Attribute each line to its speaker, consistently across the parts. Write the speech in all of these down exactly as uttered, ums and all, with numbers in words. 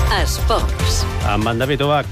Speaker 1: Esports.
Speaker 2: Amb en David Ubach.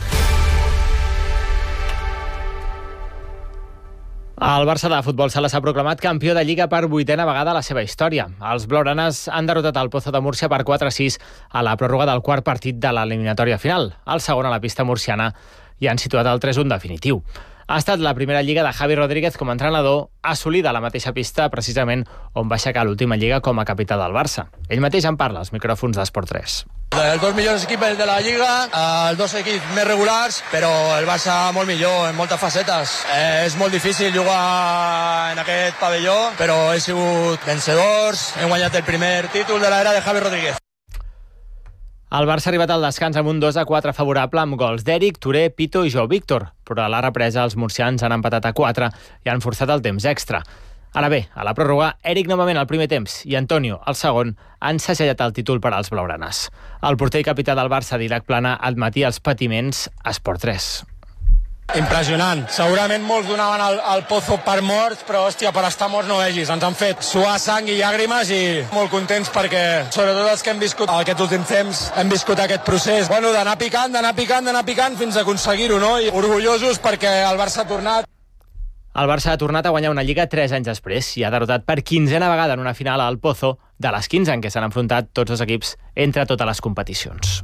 Speaker 2: El Barça de futbol sala s'ha proclamat campió de Lliga per vuitena vegada a la seva història. Els blaugranes han derrotat el Pozo de Múrcia per quatre a sis a la pròrroga del quart partit de l'eliminatòria final. El segon a la pista murciana i han situat el tres a un definitiu. Ha estat la primera Lliga de Javi Rodríguez com a entrenador, assolida a la mateixa pista precisament on va aixecar l'última Lliga com a capità del Barça. Ell mateix en parla als micròfons d'Esport tres.
Speaker 3: Els dos millors equips de la Lliga, els dos equips més regulars, però el Barça molt millor en moltes facetes. Eh, és molt difícil jugar en aquest pavelló, però he sigut vencedors, hem guanyat el primer títol de l'era de Javi Rodríguez.
Speaker 2: El Barça ha arribat al descans amb un dos a quatre favorable amb gols d'Eric, Touré, Pito i Joao Víctor, però a la represa els murcians han empatat a quatre i han forçat el temps extra. Ara bé, a la pròrroga, Eric novament al primer temps i Antonio, al segon, han segellat el títol per als blaugranes. El porter i capità del Barça, Didac Plana, admetia els patiments a Esport tres.
Speaker 3: Impressionant. Segurament molts donaven el, el Pozo per morts, però hòstia, per estar morts no vegis. Ens han fet suar sang i llàgrimes i molt contents perquè, sobretot els que hem viscut aquests últims temps, hem viscut aquest procés. Bueno, d'anar picant, d'anar picant, d'anar picant fins a aconseguir-ho, no? I orgullosos perquè el Barça ha tornat.
Speaker 2: El Barça ha tornat a guanyar una Lliga tres anys després i ha derrotat per quinzena vegada en una final al Pozo, de les quinze en què s'han enfrontat tots els equips entre totes les competicions.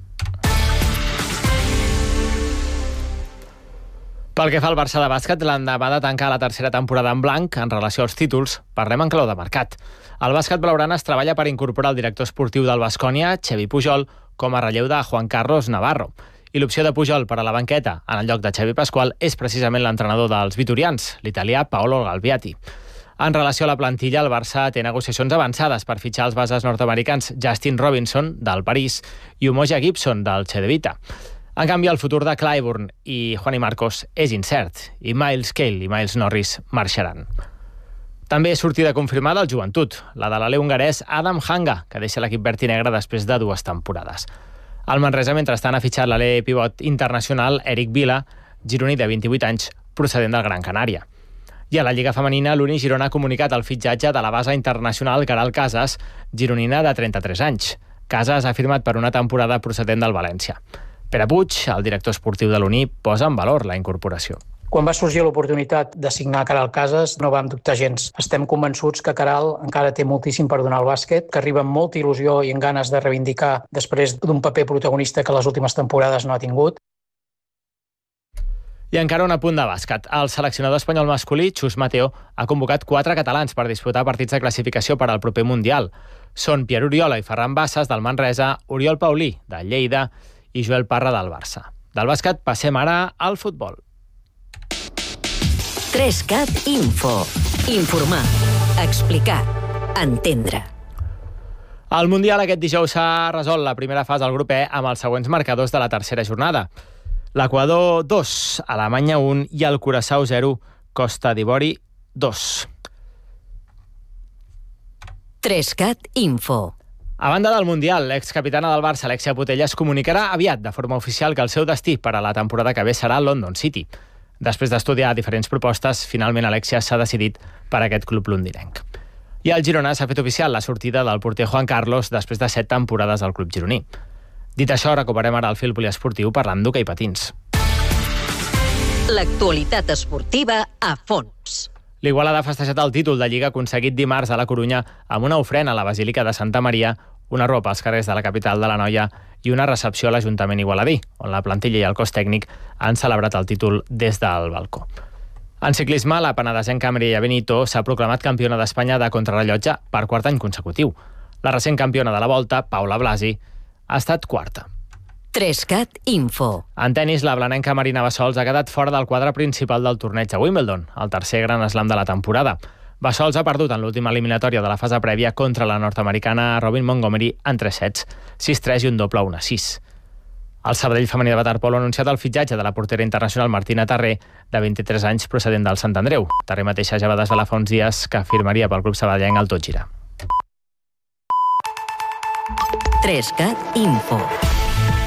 Speaker 2: Pel que fa al Barça de bàsquet, l'endemà de tancar la tercera temporada en blanc en relació als títols, parlem en clau de mercat. El bàsquet blaugrana es treballa per incorporar el director esportiu del Baskonia, Xevi Pujol, com a relleu de Juan Carlos Navarro. I l'opció de Pujol per a la banqueta, en el lloc de Xavi Pasqual, és precisament l'entrenador dels vitorians, l'italià Paolo Galbiati. En relació a la plantilla, el Barça té negociacions avançades per fitxar els bases nord-americans Justin Robinson, del París, i Umoja Gibson, del Cedevita. En canvi, el futur de Clyburn i Juani Marcos és incert, i Miles Cale i Miles Norris marxaran. També és sortida confirmada el Joventut, la de l'alè hongarès Adam Hanga, que deixa l'equip verd i negre després de dues temporades. El Manresa, mentrestant, ha fitxat l'alè pivot internacional Eric Vila, gironí de vint-i-vuit anys, procedent del Gran Canària. I a la Lliga Femenina, l'Uni Girona ha comunicat el fitxatge de la base internacional Caral Casas, gironina de trenta-tres anys. Casas ha firmat per una temporada procedent del València. Pere Puig, el director esportiu de l'Uni, posa en valor la incorporació.
Speaker 4: Quan va sorgir l'oportunitat de signar Caral Casas, no vam dubtar gens. Estem convençuts que Caral encara té moltíssim per donar al bàsquet, que arriba amb molta il·lusió i amb ganes de reivindicar després d'un paper protagonista que les últimes temporades no ha tingut.
Speaker 2: I encara un apunt de bàsquet. El seleccionador espanyol masculí, Xus Mateo, ha convocat quatre catalans per disputar partits de classificació per al proper Mundial. Són Pierre Oriola i Ferran Bassas, del Manresa, Oriol Paulí, del Lleida, i Joel Parra, del Barça. Del bàsquet passem ara al futbol.
Speaker 1: Trescat Info. Informar, explicar, entendre.
Speaker 2: El Mundial aquest dijous s'ha resolt la primera fase al grup E amb els següents marcadors de la tercera jornada. L'Equador dos, Alemanya un i el Curaçao zero, Costa d'Ivori dos.
Speaker 1: Trescat Info.
Speaker 2: A banda del Mundial, l'excapitana del Barça, Alexia Putellas, comunicarà aviat de forma oficial que el seu destí per a la temporada que ve serà London City. Després d'estudiar diferents propostes, finalment Alexia s'ha decidit per a aquest club londinenc. I al Girona s'ha fet oficial la sortida del porter Juan Carlos després de set temporades al club gironí. Dit això, recuperem ara el fil poliesportiu parlant d'hoquei patins.
Speaker 1: L'actualitat esportiva a fons.
Speaker 2: L'Igualada ha festejat el títol de Lliga aconseguit dimarts a la Corunya amb una ofrena a la Basílica de Santa Maria, una ropa als carrers de la capital de l'Anoia i una recepció a l'Ajuntament igualadí, on la plantilla i el cos tècnic han celebrat el títol des del balcó. En ciclisme, la penedesenca Mireia Benito s'ha proclamat campiona d'Espanya de contrarellotge per quart any consecutiu. La recent campiona de la Volta, Paula Blasi, ha estat quarta.
Speaker 1: Trescat Info.
Speaker 2: En tenis, la blanenca Marina Bassols ha quedat fora del quadre principal del torneig a Wimbledon, el tercer gran slam de la temporada. Bassols ha perdut en l'última eliminatòria de la fase prèvia contra la nord-americana Robin Montgomery en tres sets, sis tres i un doble un a sis. El Sabadell femení de waterpolo ha anunciat el fitxatge de la portera internacional Martina Tarré, de vint-i-tres anys, procedent del Sant Andreu. Tarré mateixa ja va desvelar fa uns dies que firmaria pel club sabadellenc al Tot Gira.
Speaker 1: Trescat Info.